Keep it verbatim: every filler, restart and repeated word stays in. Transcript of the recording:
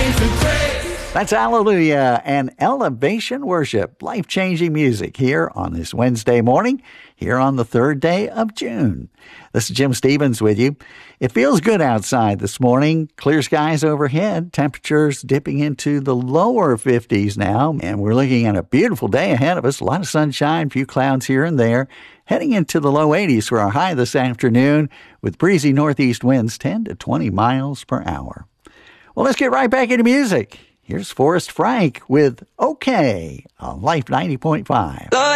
That's Hallelujah and Elevation Worship, life-changing music here on this Wednesday morning, here on the third day of June. This is Jim Stevens with you. It feels good outside this morning. Clear skies overhead, temperatures dipping into the lower fifties now, and we're looking at a beautiful day ahead of us. A lot of sunshine, a few clouds here and there. Heading into the low eighties for our high this afternoon with breezy northeast winds ten to twenty miles per hour. Well, let's get right back into music. Here's Forrest Frank with OK on Life ninety point five.